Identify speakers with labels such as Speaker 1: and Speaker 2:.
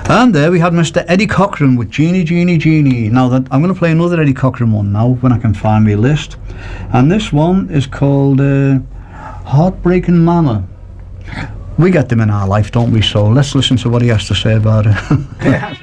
Speaker 1: And there we had Mr. Eddie Cochran with Jeannie, Jeannie, Jeannie. Now that I'm going to play another Eddie Cochran one now when I can find my list. And this one is called Heartbreaking Mama. We get them in our life, don't we? So let's listen to what he has to say about it.